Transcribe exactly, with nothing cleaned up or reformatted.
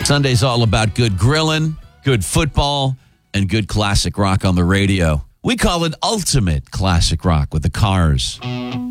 Sunday's all about good grilling, good football, and good classic rock on the radio. We call it ultimate classic rock with the Cars.